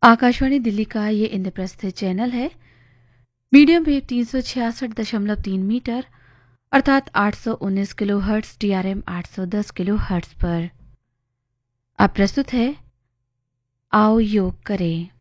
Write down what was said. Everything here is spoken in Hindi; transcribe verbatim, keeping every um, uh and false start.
आकाशवाणी दिल्ली का ये इंद्रप्रस्थ चैनल है। मीडियम वेव तीन सौ छियासठ दशमलव तीन मीटर अर्थात आठ सौ उन्नीस kilo hertz D R M आठ सौ दस किलो हर्ट्स पर अब प्रस्तुत है आओ योग करें।